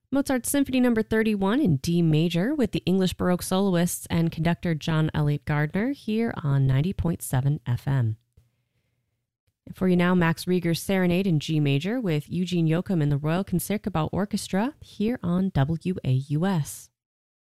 Mozart's Symphony No. 31 in D major with the English Baroque soloists and conductor John Elliott Gardner here on 90.7 FM. And for you now, Max Reger's Serenade in G major with Eugene Joachim and the Royal Concertgebouw Orchestra here on WAUS.